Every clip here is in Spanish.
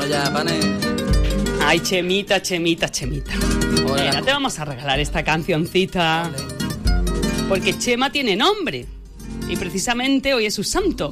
ya, pane. Ay, Chemita. Mira, te vamos a regalar esta cancioncita. Porque Chema tiene nombre. Y precisamente hoy es su santo.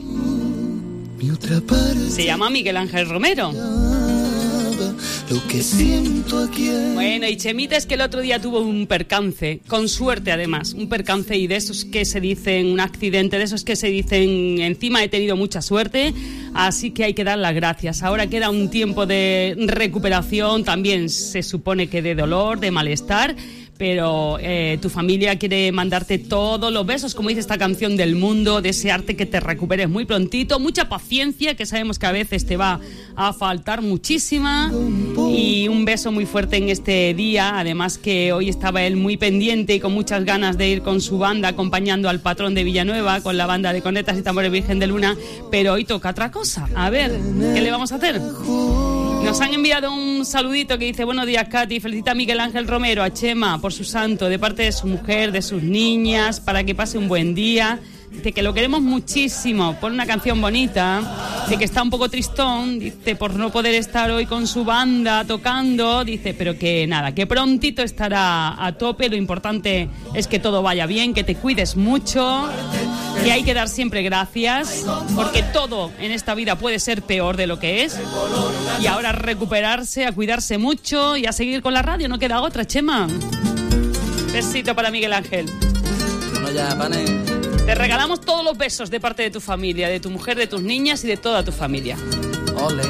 Se llama Miguel Ángel Romero. Lo que siento aquí es... Bueno, y Chemita es que el otro día tuvo un percance, con suerte además, un percance y de esos que se dicen, un accidente, de esos que se dicen, encima he tenido mucha suerte, así que hay que dar las gracias. Ahora queda un tiempo de recuperación, también se supone que de dolor, de malestar, pero tu familia quiere mandarte todos los besos, como dice esta canción del mundo, desearte que te recuperes muy prontito, mucha paciencia, que sabemos que a veces te va a faltar muchísima, y un beso muy fuerte en este día, además que hoy estaba él muy pendiente y con muchas ganas de ir con su banda acompañando al patrón de Villanueva, con la banda de Cornetas y Tambores Virgen de Luna, pero hoy toca otra cosa. A ver, ¿qué le vamos a hacer? Nos han enviado un saludito que dice: buenos días, Katy, felicita a Miguel Ángel Romero, a Chema, por su santo, de parte de su mujer, de sus niñas, para que pase un buen día. Dice que lo queremos muchísimo, pone una canción bonita, dice que está un poco tristón, dice por no poder estar hoy con su banda tocando, dice, pero que nada, que prontito estará a tope, lo importante es que todo vaya bien, que te cuides mucho, que hay que dar siempre gracias, porque todo en esta vida puede ser peor de lo que es, y ahora recuperarse, a cuidarse mucho y a seguir con la radio, no queda otra, Chema. Besito para Miguel Ángel. Bueno ya, pane. Te regalamos todos los besos de parte de tu familia, de tu mujer, de tus niñas y de toda tu familia. Ole.